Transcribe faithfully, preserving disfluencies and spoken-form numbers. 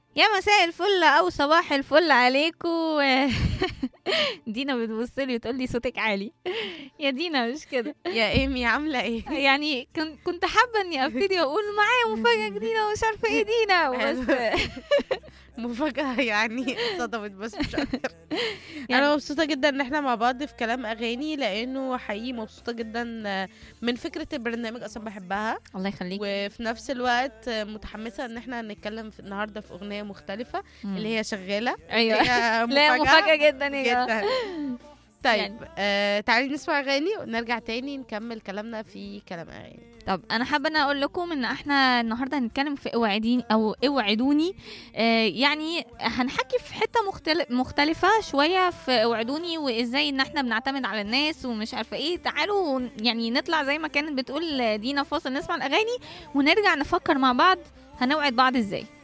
يا مساء الفل او صباح الفل عليكم. دينا بتبص لي وتقول لي صوتك عالي. يا دينا مش كده. يا ايمي عامله ايه؟ يعني كن- كنت حابه اني ابتدي واقول معايا مفاجاه جديده ومش عارفه ايه دينا بس. مفاجاه يعني صدمت بس مش اكتر. يعني انا مبسوطه جدا ان احنا مع بعض في كلام اغاني، لانه حقيقي مبسوطه جدا من فكره البرنامج، اصلا بحبها. الله يخليك. وفي نفس الوقت متحمسه ان احنا هنتكلم في النهارده في اغنيه مختلفه مم. اللي هي شغاله. ايوه. هي لا مفاجاه جدا يا جماعة. جدا. طيب يعني آه تعالي نسمع اغاني ونرجع تاني نكمل كلامنا في كلام اغاني. طب انا حابه انا اقول لكم ان احنا النهارده هنتكلم في اوعديني او اوعدوني. آه يعني هنحكي في حته مختلف مختلفه شويه في اوعدوني، وازاي ان احنا بنعتمد على الناس ومش عارفه ايه. تعالوا يعني نطلع زي ما كانت بتقول دينا فاصل، نسمع الاغاني ونرجع نفكر مع بعض هنوعد بعض ازاي.